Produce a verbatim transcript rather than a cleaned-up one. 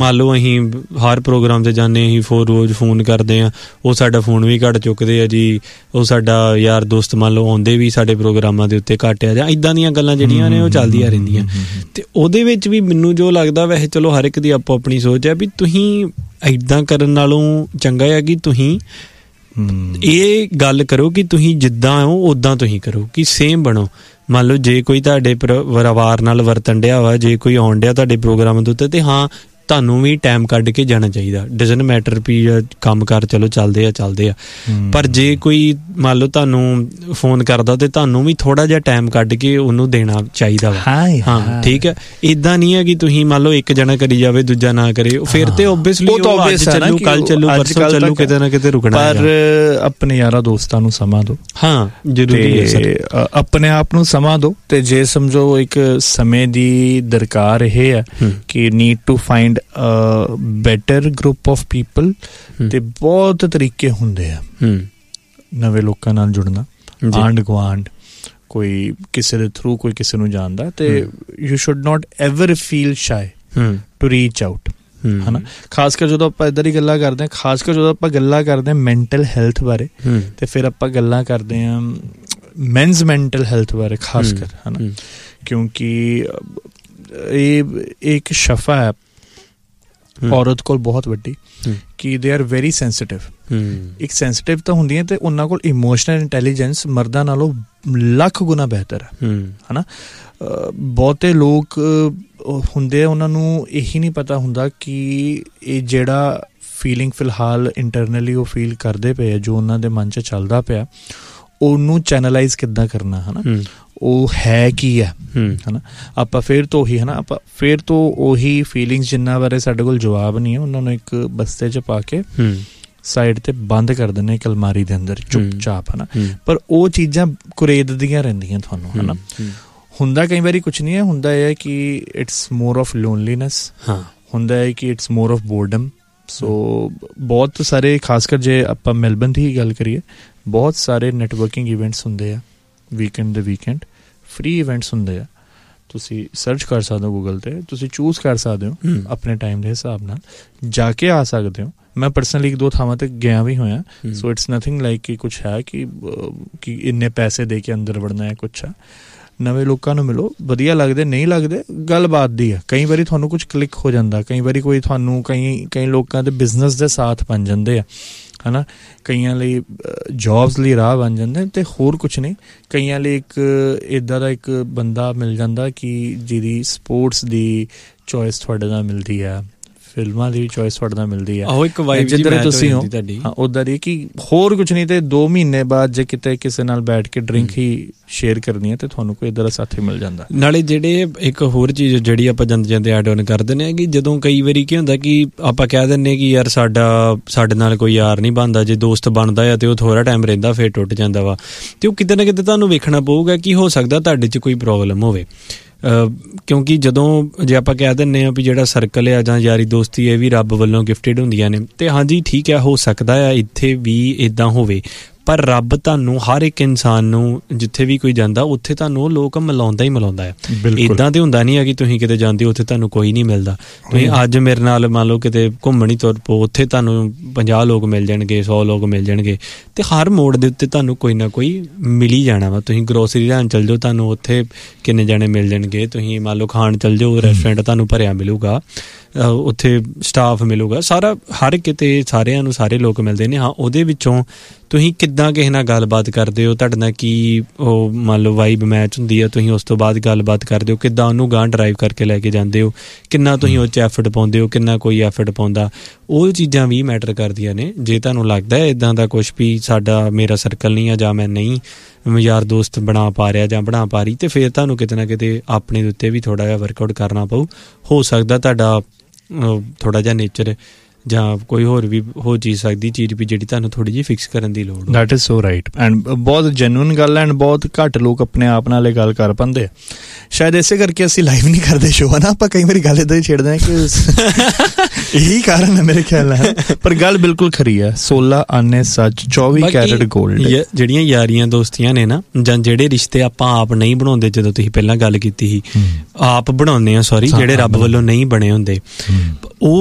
ਮੰਨ ਲਓ ਅਸੀਂ ਹਰ ਪ੍ਰੋਗਰਾਮ 'ਤੇ ਜਾਂਦੇ, ਅਸੀਂ ਫੋਰ ਰੋਜ਼ ਫੋਨ ਕਰਦੇ ਹਾਂ, ਉਹ ਸਾਡਾ ਫੋਨ ਵੀ ਘੱਟ ਚੁੱਕਦੇ ਆ ਜੀ, ਉਹ ਸਾਡਾ ਯਾਰ ਦੋਸਤ ਮੰਨ ਲਓ ਆਉਂਦੇ ਵੀ ਸਾਡੇ ਪ੍ਰੋਗਰਾਮਾਂ ਦੇ ਉੱਤੇ ਘੱਟ ਆ, ਜਾਂ ਇੱਦਾਂ ਦੀਆਂ ਗੱਲਾਂ ਜਿਹੜੀਆਂ ਨੇ ਉਹ ਚੱਲਦੀਆਂ ਰਹਿੰਦੀਆਂ। ਅਤੇ ਉਹਦੇ ਵਿੱਚ ਵੀ ਮੈਨੂੰ ਜੋ ਲੱਗਦਾ, ਵੈਸੇ ਚਲੋ ਹਰ ਇੱਕ ਦੀ ਆਪੋ ਆਪਣੀ ਸੋਚ ਹੈ ਵੀ ਤੁਸੀਂ ਇੱਦਾਂ ਕਰਨ ਨਾਲੋਂ ਚੰਗਾ ਹੈ ਕਿ ਤੁਸੀਂ ਇਹ ਗੱਲ ਕਰੋ ਕਿ ਤੁਸੀਂ ਜਿੱਦਾਂ ਹੋ ਉੱਦਾਂ ਤੁਸੀਂ ਕਰੋ, ਕਿ ਸੇਮ ਬਣੋ। ਮੰਨ ਲਓ ਜੇ ਕੋਈ ਤੁਹਾਡੇ ਪਰਿਵਾਰ ਨਾਲ ਵਰਤਣ ਡਿਆ ਵਾ, ਜੇ ਕੋਈ ਆਉਣ ਡਿਆ ਤੁਹਾਡੇ ਪ੍ਰੋਗਰਾਮ ਦੇ ਉੱਤੇ, ਤੇ ਹਾਂ ਤੁਹਾਨੂੰ ਵੀ ਟਾਈਮ ਕੱਢ ਕੇ ਜਾਣਾ ਚਾਹੀਦਾ। ਡਜ਼ਨਟ ਮੈਟਰ ਵੀ ਕੰਮ ਕਾਰ ਚਲੋ ਚੱਲਦੇ ਆ ਚੱਲਦੇ ਆ ਪਰ ਜੇ ਕੋਈ ਮੰਨ ਲਓ ਤੁਹਾਨੂੰ ਫੋਨ ਕਰਦਾ ਤੇ ਤੁਹਾਨੂੰ ਵੀ ਥੋੜ੍ਹਾ ਜਿਹਾ ਟਾਈਮ ਕੱਢ ਕੇ ਉਹਨੂੰ ਦੇਣਾ ਚਾਹੀਦਾ ਵਾ। ਹਾਂ ਠੀਕ ਹੈ, ਇੱਦਾਂ ਨਹੀਂ ਹੈ ਕਿ ਤੁਸੀਂ ਮੰਨ ਲਓ ਇੱਕ ਜਣਾ ਕਰੀ ਜਾਵੇ ਦੂਜਾ ਨਾ ਕਰੇ, ਫਿਰ ਤੇ ਓਬਵੀਅਸਲੀ ਅੱਜ ਚੱਲੂ ਕੱਲ ਚੱਲੂ ਪਰਸੋਂ ਚੱਲੂ, ਕਿਤੇ ਨਾ ਕਿਤੇ ਰੁਕਣਾ। ਪਰ ਆਪਣੇ ਯਾਰਾਂ ਦੋਸਤਾਂ ਨੂੰ ਸਮਾਂ ਦਿਓ। ਹਾਂ ਜ਼ਰੂਰੀ ਹੈ ਸਰ, ਆਪਣੇ ਆਪ ਨੂੰ ਸਮਾਂ ਦਿਓ। ਤੇ ਜੇ ਸਮਝੋ ਇੱਕ ਸਮੇਂ ਦੀ ਦਰਕਾਰ ਇਹ ਹੈ ਕਿ need to find better group of people, ਤੇ ਬਹੁਤ ਤਰੀਕੇ ਹੁੰਦੇ ਆ ਨਵੇਂ ਲੋਕਾਂ ਨਾਲ ਜੁੜਨਾ। ਆਂਢ ਗੁਆਂਢ, ਕੋਈ ਕਿਸੇ ਦੇ ਥਰੂ ਕੋਈ ਕਿਸੇ ਨੂੰ ਜਾਣਦਾ, ਤੇ you should not ever feel ਸ਼ਾਈ to reach out, ਹੈ ਨਾ। ਖਾਸ ਕਰ ਜਦੋਂ ਆਪਾਂ ਇੱਧਰ ਹੀ ਗੱਲਾਂ ਕਰਦੇ ਹਾਂ, ਖਾਸ ਕਰ ਜਦੋਂ ਆਪਾਂ ਗੱਲਾਂ ਕਰਦੇ ਹਾਂ ਮੈਂਟਲ ਹੈਲਥ ਬਾਰੇ, ਤੇ ਫਿਰ ਆਪਾਂ ਗੱਲਾਂ ਕਰਦੇ ਹਾਂ ਮੈਨਸ ਮੈਂਟਲ ਹੈਲਥ ਬਾਰੇ ਖਾਸ ਕਰ, ਹੈ ਨਾ। ਕਿਉਂਕਿ ਇਹ ਇੱਕ ਸ਼ਫਾ ਹੈ ਔਰਤ ਕੋਲ ਬਹੁਤ ਵੱਡੀ, ਕਿ ਦੇ ਆਰ ਵੈਰੀ ਸੈਂਸਿਟਿਵ। ਇੱਕ ਸੈਂਸਿਟਿਵ ਤਾਂ ਹੁੰਦੀਆਂ, ਤੇ ਉਹਨਾਂ ਕੋਲ ਇਮੋਸ਼ਨਲ ਇੰਟੈਲੀਜੈਂਸ ਮਰਦਾਂ ਨਾਲੋਂ ਲੱਖ ਗੁਣਾ ਬਿਹਤਰ ਹੈ, ਹੈ ਨਾ। ਬਹੁਤੇ ਲੋਕ ਹੁੰਦੇ ਆ, ਉਹਨਾਂ ਨੂੰ ਇਹੀ ਨਹੀਂ ਪਤਾ ਹੁੰਦਾ ਕਿ ਇਹ ਜਿਹੜਾ ਫੀਲਿੰਗ ਫਿਲਹਾਲ ਇੰਟਰਨਲੀ ਉਹ ਫੀਲ ਕਰਦੇ ਪਏ ਆ, ਜੋ ਉਹਨਾਂ ਦੇ ਮਨ 'ਚ ਚੱਲਦਾ ਪਿਆ, ਉਹਨੂੰ ਚੈਨਲਾਈਜ਼ ਕਿੱਦਾਂ ਕਰਨਾ, ਹੈ ਨਾ। ਉਹ ਹੈ ਕੀ ਹੈ, ਹੈ ਨਾ। ਆਪਾਂ ਫਿਰ ਤੋਂ ਉਹੀ, ਹੈ ਨਾ, ਆਪਾਂ ਫਿਰ ਤੋਂ ਉਹੀ ਫੀਲਿੰਗਸ ਜਿੰਨਾ ਬਾਰੇ ਸਾਡੇ ਕੋਲ ਜਵਾਬ ਨਹੀਂ ਹੈ, ਉਹਨਾਂ ਨੂੰ ਇੱਕ ਬਸਤੇ 'ਚ ਪਾ ਕੇ ਸਾਈਡ 'ਤੇ ਬੰਦ ਕਰ ਦਿੰਦੇ ਇੱਕ ਅਲਮਾਰੀ ਦੇ ਅੰਦਰ ਚੁੱਪ ਚਾਪ, ਹੈ ਨਾ। ਪਰ ਉਹ ਚੀਜ਼ਾਂ ਕੁਰੇਦਦੀਆਂ ਰਹਿੰਦੀਆਂ ਤੁਹਾਨੂੰ, ਹੈ ਨਾ। ਹੁੰਦਾ ਕਈ ਵਾਰੀ ਕੁਛ ਨਹੀਂ ਹੈ, ਹੁੰਦਾ ਇਹ ਹੈ ਕਿ ਇਟਸ ਮੋਰ ਆਫ ਲੋਨਲੀਨੈਸ, ਹੁੰਦਾ ਹੈ ਕਿ ਇਟਸ ਮੋਰ ਆਫ ਬੋਰਡਮ। ਸੋ ਬਹੁਤ ਸਾਰੇ, ਖਾਸ ਕਰ ਜੇ ਆਪਾਂ ਮੈਲਬਨ ਦੀ ਹੀ ਗੱਲ ਕਰੀਏ, ਬਹੁਤ ਸਾਰੇ ਨੈਟਵਰਕਿੰਗ ਇਵੈਂਟਸ ਹੁੰਦੇ ਆ ਵੀਕਐਂਡ ਦੇ ਵੀਕਐਂਡ, ਫ੍ਰੀ ਇਵੈਂਟਸ ਹੁੰਦੇ ਆ। ਤੁਸੀਂ ਸਰਚ ਕਰ ਸਕਦੇ ਹੋ ਗੂਗਲ 'ਤੇ, ਤੁਸੀਂ ਚੂਜ਼ ਕਰ ਸਕਦੇ ਹੋ ਆਪਣੇ ਟਾਈਮ ਦੇ ਹਿਸਾਬ ਨਾਲ ਜਾ ਕੇ ਆ ਸਕਦੇ ਹੋ। ਮੈਂ ਪਰਸਨਲੀ ਇੱਕ ਦੋ ਥਾਵਾਂ 'ਤੇ ਗਿਆ ਵੀ ਹੋਇਆ। ਸੋ ਇਟਸ ਨਥਿੰਗ ਲਾਈਕ ਕਿ ਕੁਛ ਹੈ ਕਿ ਕਿ ਇੰਨੇ ਪੈਸੇ ਦੇ ਕੇ ਅੰਦਰ ਵੜਨਾ ਹੈ, ਕੁਛ ਹੈ। ਨਵੇਂ ਲੋਕਾਂ ਨੂੰ ਮਿਲੋ, ਵਧੀਆ ਲੱਗਦੇ ਨਹੀਂ ਲੱਗਦੇ ਗੱਲਬਾਤ ਦੀ ਆ। ਕਈ ਵਾਰੀ ਤੁਹਾਨੂੰ ਕੁਛ ਕਲਿੱਕ ਹੋ ਜਾਂਦਾ, ਕਈ ਵਾਰੀ ਕੋਈ ਤੁਹਾਨੂੰ ਕਈ ਕਈ ਲੋਕਾਂ ਦੇ ਬਿਜ਼ਨਸ ਦੇ ਸਾਥ ਬਣ ਜਾਂਦੇ ਆ, ਹੈ ਨਾ। ਕਈਆਂ ਲਈ ਜੋਬਸ ਲਈ ਰਾਹ ਬਣ ਜਾਂਦੇ, ਅਤੇ ਹੋਰ ਕੁਛ ਨਹੀਂ। ਕਈਆਂ ਲਈ ਇੱਕ ਇੱਦਾਂ ਦਾ ਇੱਕ ਬੰਦਾ ਮਿਲ ਜਾਂਦਾ ਕਿ ਜਿਹਦੀ ਸਪੋਰਟਸ ਦੀ ਚੋਇਸ ਤੁਹਾਡੇ ਨਾਲ ਮਿਲਦੀ ਆ, ਫਿਲਮਾਂ ਦੀ ਚੋਇਸ ਤੁਹਾਡੇ ਨਾਲ ਮਿਲਦੀ ਆ, ਉਹ ਇੱਕ ਵਾਈਬ ਜਿੱਦਾਂ ਤੁਸੀਂ ਹੋ ਉੱਦਾਂ ਦੀ, ਕਿ ਹੋਰ ਕੁਛ ਨਹੀਂ। ਤੇ ਦੋ ਮਹੀਨੇ ਬਾਅਦ ਜੇ ਕਿਤੇ ਕਿਸੇ ਨਾਲ ਬੈਠ ਕੇ ਡਰਿੰਕ ਹੀ ਸ਼ੇਅਰ ਕਰਨੀ ਹੈ, ਤੇ ਤੁਹਾਨੂੰ ਕੋਈ ਇੱਦਾਂ ਦਾ ਸਾਥੀ ਮਿਲ ਜਾਂਦਾ। ਨਾਲੇ ਜਿਹੜੇ ਇੱਕ ਹੋਰ ਚੀਜ਼ ਜਿਹੜੀ ਆਪਾਂ ਜਾਂਦੇ ਜਾਂਦੇ ਐਡ ਔਨ ਕਰ ਦਿੰਦੇ ਹਾਂ, ਕਿ ਜਦੋਂ ਕਈ ਵਾਰੀ ਕੀ ਹੁੰਦਾ ਕਿ ਆਪਾਂ ਕਹਿ ਦਿੰਦੇ ਕਿ ਯਾਰ ਸਾਡਾ ਸਾਡੇ ਨਾਲ ਕੋਈ ਯਾਰ ਨਹੀਂ ਬਣਦਾ, ਜੇ ਦੋਸਤ ਬਣਦਾ ਆ ਤੇ ਉਹ ਥੋੜ੍ਹਾ ਟਾਈਮ ਰਹਿੰਦਾ ਫਿਰ ਟੁੱਟ ਜਾਂਦਾ ਵਾ। ਤੇ ਉਹ ਕਿਤੇ ਨਾ ਕਿਤੇ ਤੁਹਾਨੂੰ ਵੇਖਣਾ ਪਊਗਾ ਕਿ ਹੋ ਸਕਦਾ ਤੁਹਾਡੇ 'ਚ ਕੋਈ ਪ੍ਰੋਬਲਮ ਹੋਵੇ, ਕਿਉਂਕਿ ਜਦੋਂ ਜੇ ਆਪਾਂ ਕਹਿ ਦਿੰਦੇ ਹਾਂ ਵੀ ਜਿਹੜਾ ਸਰਕਲ ਆ ਜਾਂ ਯਾਰੀ ਦੋਸਤੀ ਇਹ ਵੀ ਰੱਬ ਵੱਲੋਂ ਗਿਫਟਿਡ ਹੁੰਦੀਆਂ ਨੇ, ਤੇ ਹਾਂਜੀ ਠੀਕ ਹੈ, ਹੋ ਸਕਦਾ ਆ ਇੱਥੇ ਵੀ ਇੱਦਾਂ ਹੋਵੇ, ਪਰ ਰੱਬ ਤੁਹਾਨੂੰ ਹਰ ਇੱਕ ਇਨਸਾਨ ਨੂੰ ਜਿੱਥੇ ਵੀ ਕੋਈ ਜਾਂਦਾ ਉੱਥੇ ਤੁਹਾਨੂੰ ਲੋਕ ਮਿਲਾਉਂਦਾ ਹੀ ਮਿਲਾਉਂਦਾ ਹੈ। ਇੱਦਾਂ ਤੇ ਹੁੰਦਾ ਨਹੀਂ ਹੈ ਕਿ ਤੁਸੀਂ ਕਿਤੇ ਜਾਂਦੇ ਹੋ ਉੱਥੇ ਤੁਹਾਨੂੰ ਕੋਈ ਨਹੀਂ ਮਿਲਦਾ। ਤੁਸੀਂ ਅੱਜ ਮੇਰੇ ਨਾਲ ਮੰਨ ਲਓ ਕਿਤੇ ਘੁੰਮਣ ਹੀ ਤੁਰ ਪਓ, ਉੱਥੇ ਤੁਹਾਨੂੰ ਪੰਜਾਹ ਲੋਕ ਮਿਲ ਜਾਣਗੇ, ਸੌ ਲੋਕ ਮਿਲ ਜਾਣਗੇ, ਤੇ ਹਰ ਮੋੜ ਦੇ ਉੱਤੇ ਤੁਹਾਨੂੰ ਕੋਈ ਨਾ ਕੋਈ ਮਿਲ ਹੀ ਜਾਣਾ ਵਾ। ਤੁਸੀਂ ਗਰੋਸਰੀ ਲੈਣ ਚੱਲ ਜਾਓ, ਤੁਹਾਨੂੰ ਉੱਥੇ ਕਿੰਨੇ ਜਾਣੇ ਮਿਲ ਜਾਣਗੇ। ਤੁਸੀਂ ਮੰਨ ਲਓ ਖਾਣ ਚੱਲ ਜਾਓ, ਰੈਸਟੋਰੈਂਟ ਤੁਹਾਨੂੰ ਭਰਿਆ ਮਿਲੂਗਾ, ਉੱਥੇ ਸਟਾਫ ਮਿਲੂਗਾ, ਸਾਰਾ ਹਰ ਕਿਤੇ ਸਾਰਿਆਂ ਨੂੰ ਸਾਰੇ ਲੋਕ ਮਿਲਦੇ ਨੇ। ਹਾਂ, ਉਹਦੇ ਵਿੱਚੋਂ ਤੁਸੀਂ ਕਿੱਦਾਂ ਕਿਸੇ ਨਾਲ ਗੱਲਬਾਤ ਕਰਦੇ ਹੋ, ਤੁਹਾਡੇ ਨਾਲ ਕੀ ਉਹ ਮੰਨ ਲਓ ਵਾਈਬ ਮੈਚ ਹੁੰਦੀ ਆ, ਤੁਸੀਂ ਉਸ ਤੋਂ ਬਾਅਦ ਗੱਲਬਾਤ ਕਰਦੇ ਹੋ, ਕਿੱਦਾਂ ਉਹਨੂੰ ਗਾਂਹ ਡਰਾਈਵ ਕਰਕੇ ਲੈ ਕੇ ਜਾਂਦੇ ਹੋ, ਕਿੰਨਾ ਤੁਸੀਂ ਉਹ 'ਚ ਐਫਰਟ ਪਾਉਂਦੇ ਹੋ, ਕਿੰਨਾ ਕੋਈ ਐਫਰਟ ਪਾਉਂਦਾ, ਉਹ ਚੀਜ਼ਾਂ ਵੀ ਮੈਟਰ ਕਰਦੀਆਂ ਨੇ। ਜੇ ਤੁਹਾਨੂੰ ਲੱਗਦਾ ਹੈ ਇੱਦਾਂ ਦਾ ਕੁਛ ਵੀ ਸਾਡਾ ਮੇਰਾ ਸਰਕਲ ਨਹੀਂ ਆ, ਜਾਂ ਮੈਂ ਨਹੀਂ ਯਾਰ ਦੋਸਤ ਬਣਾ ਪਾ ਰਿਹਾ ਜਾਂ ਬਣਾ ਪਾ ਰਹੀ, ਤੇ ਫਿਰ ਤੁਹਾਨੂੰ ਕਿਤੇ ਨਾ ਕਿਤੇ ਆਪਣੇ ਦੇ ਉੱਤੇ ਵੀ ਥੋੜ੍ਹਾ ਜਿਹਾ ਵਰਕਆਊਟ ਕਰਨਾ ਪਊ। ਹੋ ਸਕਦਾ ਤੁਹਾਡਾ ਥੋੜ੍ਹਾ ਜਿਹਾ ਨੇਚਰ ਜਾਂ ਕੋਈ ਹੋਰ ਵੀ ਹੋ ਚੀਜ਼ ਸਕਦੀ ਚੀਜ਼ ਵੀ ਜਿਹੜੀ ਤੁਹਾਨੂੰ ਥੋੜ੍ਹੀ ਜਿਹੀ ਫਿਕਸ ਕਰਨ ਦੀ ਲੋੜ। That is so right, and ਬਹੁਤ ਜੈਨੂਇਨ ਗੱਲ ਹੈ, ਐਂਡ ਬਹੁਤ ਘੱਟ ਲੋਕ ਆਪਣੇ ਆਪ ਨਾਲ ਇਹ ਗੱਲ ਕਰ ਪਾਉਂਦੇ ਆ। ਸ਼ਾਇਦ ਇਸੇ ਕਰਕੇ ਅਸੀਂ ਲਾਈਵ ਨਹੀਂ ਕਰਦੇ ਸ਼ੋਅ ਨਾ, ਆਪਾਂ ਕਈ ਵਾਰੀ ਗੱਲ ਇੱਦਾਂ ਹੀ ਛੇੜਦੇ ਹਾਂ ਕਿ ਇਹੀ ਕਾਰਨ ਹੈ ਮੇਰੇ ਖਿਆਲ ਨਾਲ। ਪਰ ਗੱਲ ਬਿਲਕੁਲ ਖਰੀ ਹੈ, ਸੋਲਾਂ ਆਨੇ ਸੱਚ, ਚੌਵੀ ਕੈਰਟ ਗੋਲਡ। ਜਿਹੜੀਆਂ ਯਾਰੀਆਂ ਦੋਸਤੀਆਂ ਨੇ ਨਾ, ਜਾਂ ਜਿਹੜੇ ਰਿਸ਼ਤੇ ਆਪਾਂ ਆਪ ਨਹੀਂ ਬਣਾਉਂਦੇ, ਜਦੋਂ ਤੁਸੀਂ ਪਹਿਲਾਂ ਗੱਲ ਕੀਤੀ ਸੀ ਆਪ ਬਣਾਉਂਦੇ ਆ, ਸੌਰੀ ਜਿਹੜੇ ਰੱਬ ਵੱਲੋਂ ਨਹੀਂ ਬਣੇ ਹੁੰਦੇ, ਉਹ